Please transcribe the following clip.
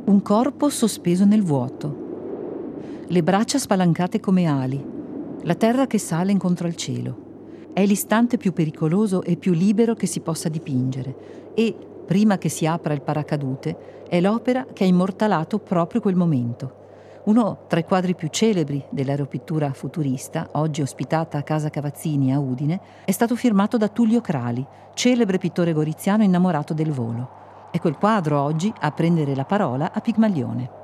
Un corpo sospeso nel vuoto. Le braccia spalancate come ali. La terra che sale incontro al cielo. È l'istante più pericoloso e più libero che si possa dipingere e, prima che si apra il paracadute, è l'opera che ha immortalato proprio quel momento. Uno tra i quadri più celebri dell'aeropittura futurista, oggi ospitata a Casa Cavazzini a Udine, è stato firmato da Tullio Crali, celebre pittore goriziano innamorato del volo. È quel quadro oggi a prendere la parola a Pigmalione.